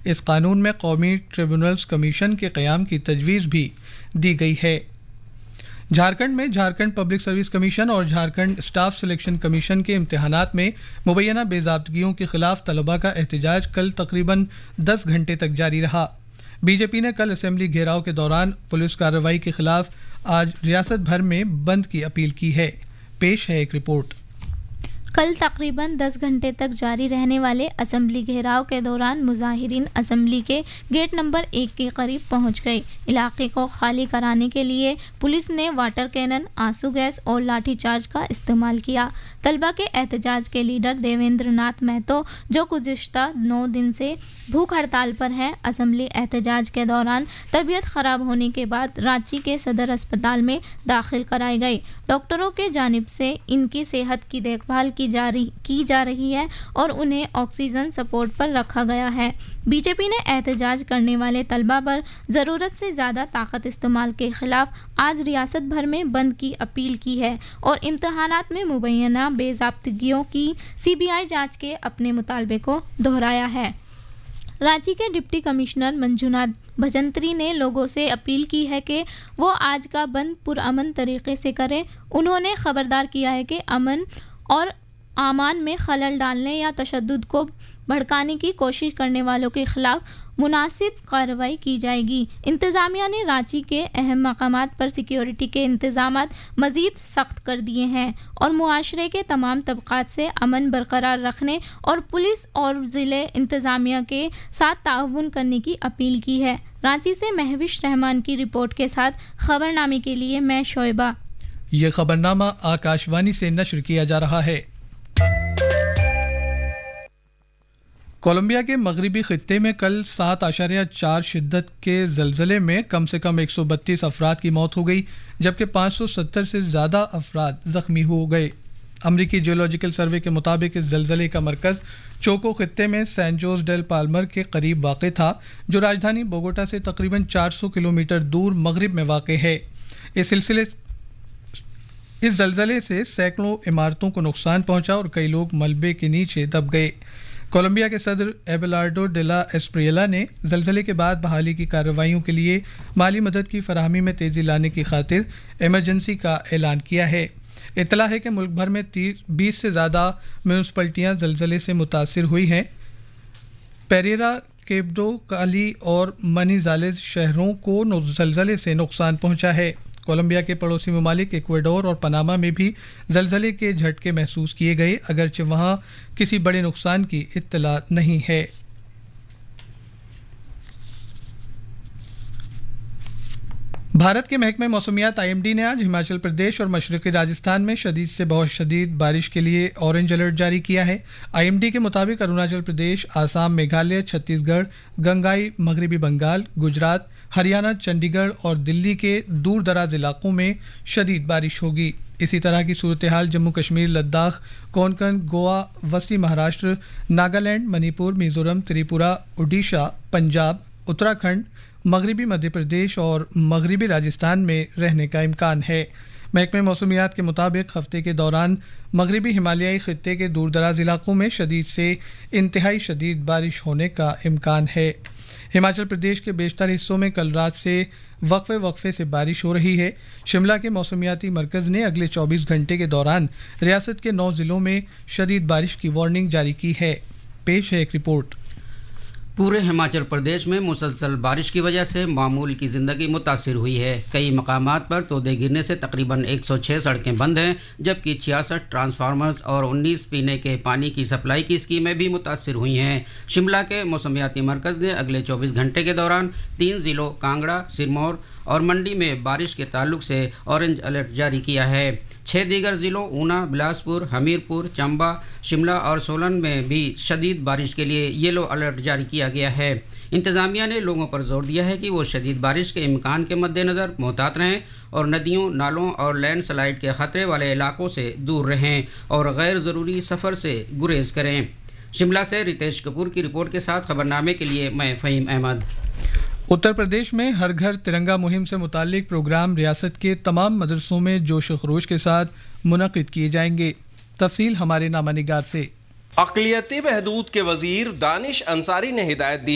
इस कानून में कौमी ट्रिब्यूनल्स कमीशन के क़याम की तजवीज़ भी दी गई है। झारखंड में झारखंड पब्लिक सर्विस कमीशन और झारखंड स्टाफ सिलेक्शन कमीशन के इम्तिहानात में मुबैना बेज़ाब्तगियों के खिलाफ तलबा का एहतजाज कल तकरीबन 10 घंटे तक जारी रहा। बीजेपी ने कल असेंबली घेराव के दौरान पुलिस कार्रवाई के खिलाफ आज रियासत भर में बंद की अपील की है। पेश है एक रिपोर्ट। कल तकरीबन 10 घंटे तक जारी रहने वाले असेंबली घेराव के दौरान मुजाहिरीन असेंबली के गेट नंबर 1 के करीब पहुंच गए। इलाके को खाली कराने के लिए पुलिस ने वाटर कैनन, आंसू गैस और लाठीचार्ज का इस्तेमाल किया। तलबा के एहतजाज के लीडर देवेंद्र नाथ महतो, जो गुज़िश्ता 9 दिन से भूख हड़ताल पर हैं, असेंबली एहतजाज के दौरान तबीयत खराब होने के बाद रांची के सदर अस्पताल में दाखिल कराए गए। डॉक्टरों के जानिब से इनकी सेहत की देखभाल की जा रही है और उन्हें ऑक्सीजन सपोर्ट पर रखा गया है। बीजेपी ने एहतजाज करने वाले तलबा पर ज़रूरत से ज़्यादा ताकत इस्तेमाल के खिलाफ आज रियासत भर में बंद की अपील की है और इम्तहानात में मुबैना बेज़ाब्तगियों की CBI जांच के अपने मुतालबे को दोहराया है। रांची के डिप्टी कमिश्नर मंजूनाथ भजंत्री ने लोगों से अपील की है कि वो आज का बंद पुरअमन तरीके से करें। उन्होंने खबरदार किया है कि अमन और आमान में खलल डालने या तशद्दुद को भड़काने की कोशिश करने वालों के खिलाफ मुनासिब कार्रवाई की जाएगी। इंतज़ामिया ने रांची के अहम मकामात पर सिक्योरिटी के इंतजामात मज़ीद सख्त कर दिए हैं और मुआशरे के तमाम तबक़ात से अमन बरकरार रखने और पुलिस और ज़िले इंतज़ामिया के साथ ताउन करने की अपील की है। रांची से महविश रहमान की रिपोर्ट के साथ खबरनामे के लिए मैं शोएबा। ये खबरनामा आकाशवाणी से नश्र किया जा रहा है। कोलंबिया के मगरिबी खित्ते में कल 7.4 शिद्दत के ज़लज़ले में कम से कम 132 अफराद की मौत हो गई, जबकि 570 से ज़्यादा अफराद ज़ख्मी हो गए। अमरीकी जियोलॉजिकल सर्वे के मुताबिक इस ज़लज़ले का मरकज़ चोको खित्ते में सैन जोस डेल पाल्मर के करीब वाक़ था, जो राजधानी बोगोटा से तकरीबन 400 किलोमीटर दूर मगरिब में वाक़ है। इस ज़लज़ले से सैकड़ों इमारतों को नुकसान पहुंचा और कई लोग मलबे के नीचे दब गए। कोलंबिया के सदर एबेलार्डो डेला एस्प्रियला ने ज़लज़ले के बाद बहाली की कार्रवाइयों के लिए माली मदद की फराहमी में तेज़ी लाने की खातिर इमरजेंसी का ऐलान किया है। इत्तला है कि मुल्क भर में 20 से ज़्यादा म्यूनसिपलिटियाँ ज़लज़ले से मुतासिर हुई हैं। पेरेरा, केब्डो, काली और मनीजालेज शहरों को ज़लज़ले से नुकसान पहुँचा है। कोलंबिया के पड़ोसी ममालिक इक्वाडोर और पनामा में भी ज़लज़ले के झटके महसूस किए गए, अगरचे वहाँ किसी बड़े नुकसान की इत्तला नहीं है। भारत के महकमे मौसमियात IMD ने आज हिमाचल प्रदेश और मशरक़ी राजस्थान में शदीद से बहुत शदीद बारिश के लिए ऑरेंज अलर्ट जारी किया है। IMD के मुताबिक अरुणाचल प्रदेश, आसाम, मेघालय, छत्तीसगढ़, गंगाई, मगरबी बंगाल, गुजरात, हरियाणा, चंडीगढ़ और दिल्ली के दूर दराज इलाकों में शदीद बारिश होगी। इसी तरह की सूरत हाल जम्मू कश्मीर, लद्दाख, कोंकण, गोवा, वस्ती महाराष्ट्र, नागालैंड, मणिपुर, मिजोरम, त्रिपुरा, उड़ीसा, पंजाब, उत्तराखंड, मगरबी मध्य प्रदेश और मगरबी राजस्थान में रहने का इम्कान है। महकमे मौसमियात के मुताबिक हफ्ते के दौरान मगरबी हिमालयाई खित्ते के दूर दराज इलाकों में शदीद से इंतहाई शदीद बारिश होने का इम्कान है। हिमाचल प्रदेश के बेशतर हिस्सों में कल रात से वक्फे से बारिश हो रही है। शिमला के मौसमियाती मरकज़ ने अगले 24 घंटे के दौरान रियासत के 9 ज़िलों में शदीद बारिश की वार्निंग जारी की है। पेश है एक रिपोर्ट। पूरे हिमाचल प्रदेश में मुसलसल बारिश की वजह से मामूल की ज़िंदगी मुतासिर हुई है। कई मकामात पर तोदे गिरने से तकरीबन 106 सड़कें बंद हैं, जबकि 66 ट्रांसफार्मर्स और 19 पीने के पानी की सप्लाई की स्कीमें भी मुतासिर हुई हैं। शिमला के मौसमियाती मरकज़ ने अगले 24 घंटे के दौरान 3 ज़िलों कांगड़ा, सिरमौर और मंडी में बारिश के ताल्लुक से ऑरेंज अलर्ट जारी किया है। 6 दीगर ज़िलों ऊना, बिलासपुर, हमीरपुर, चंबा, शिमला और सोलन में भी शदीद बारिश के लिए येलो अलर्ट जारी किया गया है। इंतज़ामिया ने लोगों पर जोर दिया है कि वो शदीद बारिश के इम्कान के मद्देनज़र मोहतात रहें और नदियों, नालों और लैंडस्लाइड के ख़तरे वाले इलाकों से दूर रहें और गैर ज़रूरी सफ़र से गुरेज करें। शिमला से रितेश कपूर की रिपोर्ट के साथ खबरनामे के लिए मैं फ़हीम अहमद। उत्तर प्रदेश में हर घर तिरंगा मुहिम से मुतालिक प्रोग्राम रियासत के तमाम मदरसों में जोश खरोश के साथ मुनक़िद किए जाएंगे। तफसील हमारे नामा निगार से। अक़लियती बहदूद के वज़ीर दानिश अंसारी ने हिदायत दी